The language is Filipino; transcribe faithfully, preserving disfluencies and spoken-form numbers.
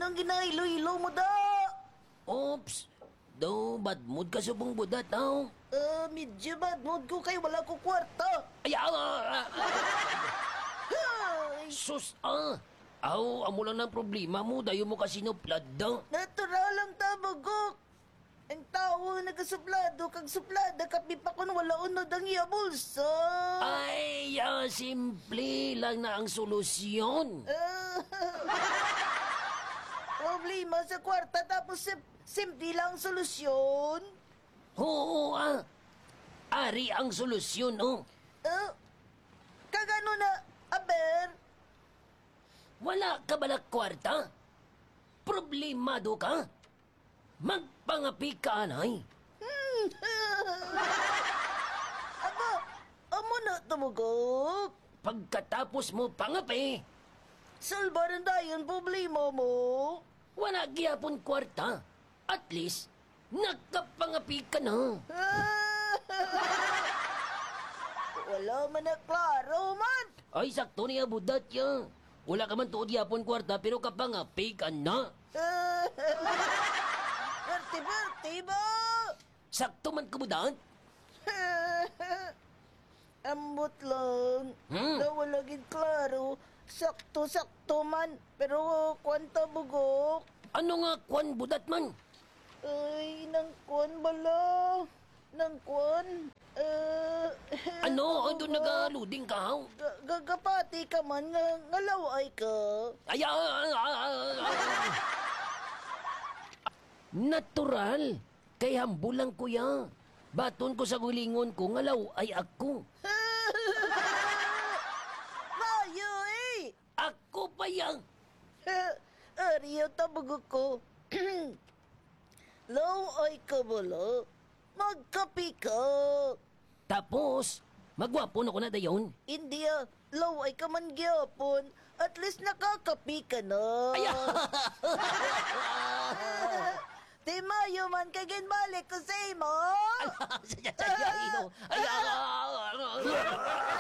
Anong ginahilo-hilo mo da? Oops! Do, bad mood ka subong budat, tao. Uh, medyo bad mood ko kay wala ko kwarta. Ay, ah, ah, ah. Ay, Sus, ah! Aw, amo lang ng problema mo, dayo mo kasi nuplad da. natural lang tabagok. Ang tao nagasuplado kag suplada kapi pa kun wala unod ang iya bulsa. Ay, ah, simple lang na ang solusyon. Ah, problema sa kwarta tapos sim simple lang solusyon. Oo, ah. Ari ang solusyon, oh. Uh, kagano na, aber? Wala ka balak kwarta? Problemado ka? Magpangapi ka, anay. Hmm. Aba, amo na tumugok. Pagkatapos mo pangapi, Salbaran dayon problema mo. wala gyapon kwarta. At least, nagkapangapi ka na. Wala man na klaro man. Ay, sakto niya budat ya. Wala ka man tuod gyapon kwarta pero kapangapi ka na. Berti-berti ba? Sakto man ka budat. Ambot lang. Hmm? Na wala gid klaro. Sakto-sakto man. Pero kwanta bugok. Ano nga kwan budat man? Ay, nang kwan bala. Nang kwan. Uh, Ano? Ay, doon nag-aluding ka, haw? Ga- Gagapati ka man nga ngalaway ka. Ay, ah, ah, ah, ah, ah. Natural. Kay humble lang kuya. Baton ko sa gulingon ko, ngalaw ay ako. Mayo eh! Ako pa yan. Ariyo tabugok ko. Low ay kabalo. Magkapi ka. Tapos, magwapo na ko na dayon. India, low ay ka man gyapon. At least nakakapi ka na. Ay, ah. Di mayo man kagin balik ko sa imo. Ay, ah, ah, ah, ah, ah, ah, ah, ah, ah, ah, ah,